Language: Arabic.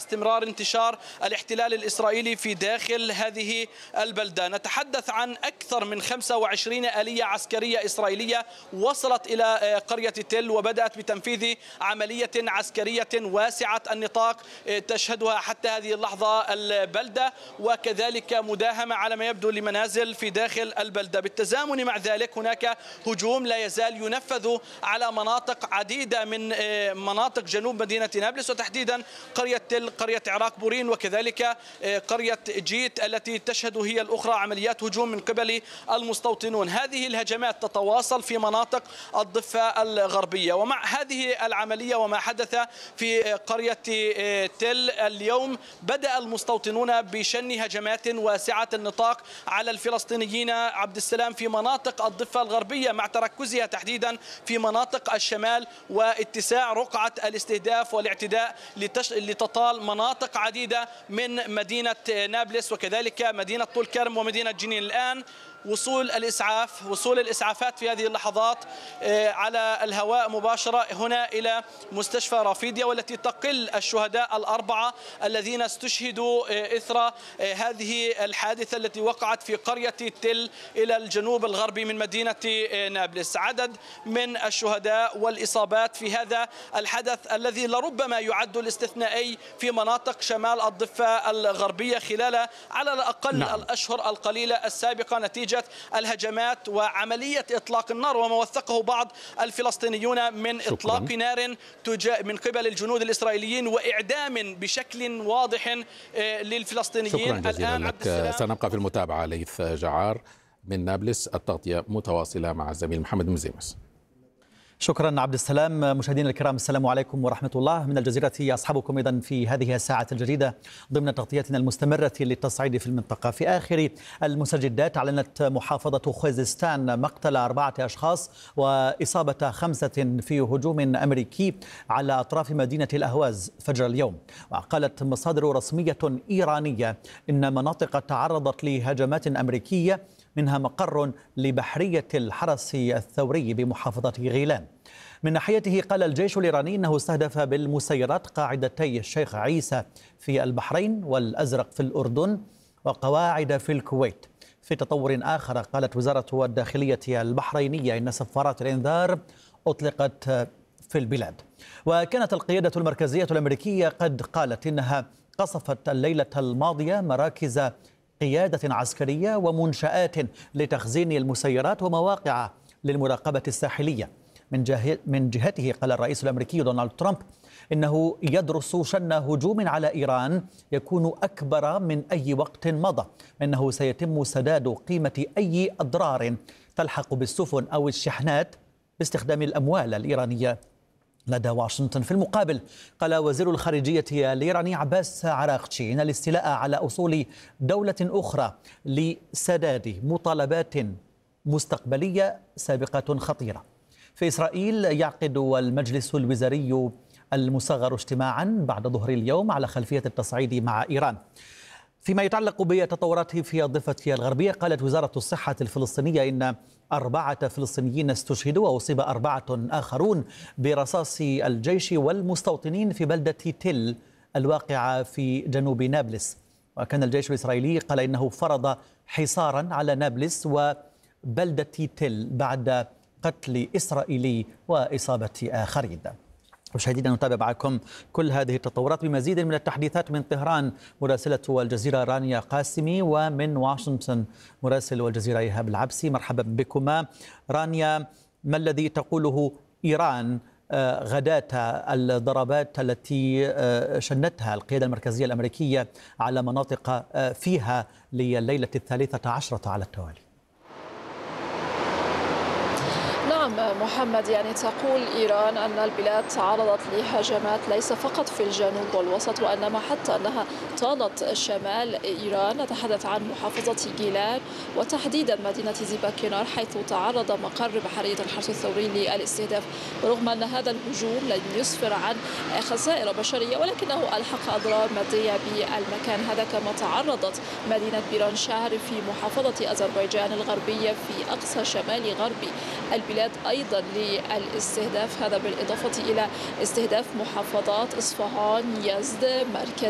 استمرار انتشار الاحتلال الإسرائيلي في داخل هذه البلدة. نتحدث عن أكثر من 25 آلية عسكرية إسرائيلية وصلت إلى قرية تل وبدأت بتنفيذ عملية عسكرية واسعة النطاق تشهدها حتى هذه اللحظة البلدة، وكذلك مداهمة على ما يبدو لمنازل في داخل البلدة. بالتزامن مع ذلك هناك هجوم لا يزال ينفذ على مناطق عديدة من مناطق جنوب مدينة نابلس، وتحديدا قرية تل، قرية عراق بورين، وكذلك قرية جيت التي تشهد هي الأخرى عمليات هجوم من قبل المستوطنون. هذه الهجمات تتواصل في مناطق الضفة الغربية. ومع هذه العملية وما حدث في قرية تل اليوم، بدأ المستوطنون بشن هجمات واسعة النطاق على الفلسطينيين عبد السلام في مناطق الضفة الغربية، مع تركزها تحديدا في مناطق الشمال واتساع رقعة الاستهداف والاعتداء لتطال مناطق عديدة من مدينة نابلس وكذلك مدينة طول كرم ومدينة جنين. الآن وصول الإسعافات في هذه اللحظات على الهواء مباشرة هنا إلى مستشفى رافيديا، والتي تقل الشهداء الأربعة الذين استشهدوا إثر هذه الحادثة التي وقعت في قرية تل إلى الجنوب الغربي من مدينة نابلس. عدد من الشهداء والإصابات في هذا الحدث الذي لربما يعد الاستثنائي في مناطق شمال الضفة الغربية خلال على الأقل الأشهر القليلة السابقة، نتيجة الهجمات وعملية إطلاق النار وما وثقه بعض الفلسطينيون من إطلاق نار من قبل الجنود الإسرائيليين وإعدام بشكل واضح للفلسطينيين. شكرا جزيلا لك. سنبقى في المتابعة. ليث جعار من نابلس، التغطية متواصلة مع الزميل محمد مزيمس. شكرا عبد السلام. مشاهدينا الكرام، السلام عليكم ورحمة الله. من الجزيرة أصحابكم إذن في هذه الساعة الجديدة ضمن تغطيتنا المستمرة للتصعيد في المنطقة. في آخر المستجدات أعلنت محافظة خوزستان مقتل 4 أشخاص وإصابة 5 في هجوم أمريكي على أطراف مدينة الأهواز فجر اليوم. وقالت مصادر رسمية إيرانية إن مناطق تعرضت لهجمات أمريكية منها مقر لبحرية الحرس الثوري بمحافظة غيلان. من ناحيته قال الجيش الإيراني أنه استهدف بالمسيرات قاعدتي الشيخ عيسى في البحرين والأزرق في الأردن وقواعد في الكويت. في تطور آخر قالت وزارة الداخلية البحرينية إن سفارات الإنذار أطلقت في البلاد. وكانت القيادة المركزية الأمريكية قد قالت إنها قصفت الليلة الماضية مراكز قيادة عسكرية ومنشآت لتخزين المسيرات ومواقع للمراقبة الساحلية. من جهته قال الرئيس الأمريكي دونالد ترامب إنه يدرس شن هجوم على إيران يكون أكبر من أي وقت مضى، إنه سيتم سداد قيمة أي أضرار تلحق بالسفن أو الشحنات باستخدام الأموال الإيرانية لدى واشنطن. في المقابل قال وزير الخارجية الإيراني عباس عراقچي إن الاستيلاء على أصول دولة أخرى لسداد مطالبات مستقبلية سابقة خطيرة. في إسرائيل يعقد المجلس الوزاري المصغر اجتماعا بعد ظهر اليوم على خلفية التصعيد مع إيران. فيما يتعلق بتطورات في الضفة الغربية، قالت وزارة الصحة الفلسطينية إن 4 فلسطينيين استشهدوا وأصيب 4 آخرون برصاص الجيش والمستوطنين في بلدة تل الواقعة في جنوب نابلس. وكان الجيش الإسرائيلي قال إنه فرض حصارا على نابلس وبلدة تل بعد قتل إسرائيلي وإصابة آخرين. مشاهدينا، نتابع معكم كل هذه التطورات بمزيد من التحديثات من طهران مراسلة الجزيرة رانيا قاسمي، ومن واشنطن مراسل الجزيرة إيهاب العبسي. مرحبا بكما. رانيا، ما الذي تقوله إيران غداة الضربات التي شنتها القيادة المركزية الأمريكية على مناطق فيها لليلة 13 على التوالي؟ نعم محمد، تقول إيران أن البلاد تعرضت لهجمات ليس فقط في الجنوب والوسط، وإنما حتى أنها طالت شمال إيران. نتحدث عن محافظة جيلان وتحديدا مدينة زيباكينار، حيث تعرض مقر بحرية الحرس الثوري للاستهداف. ورغم أن هذا الهجوم لم يسفر عن خسائر بشرية، ولكنه ألحق أضرار مادية بالمكان هذا. كما تعرضت مدينة بيران شهر في محافظة أذربيجان الغربية في أقصى شمال غرب البلاد أيضا للاستهداف، هذا بالإضافة إلى استهداف محافظات إصفهان، يزد، مركز